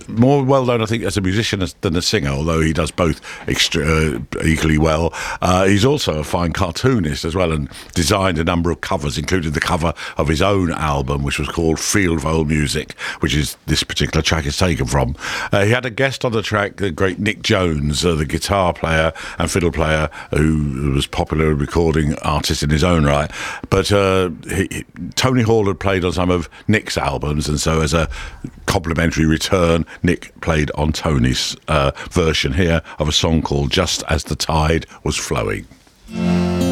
more well known, I think, as a musician than a singer, although he does both equally well. He's also a fine cartoonist as well, and designed a number of covers, including the cover of his own album, which was called Field of Old Music, which is this particular track is taken from. He had a guest on the track, the great Nick Jones, the guitar player and fiddle player, who was popular recording artist in his own right. But Tony Hall had played on some of Nick's albums, and so as a complimentary return, Nick played on Tony's version here of a song called Just As the Tide Was Flowing.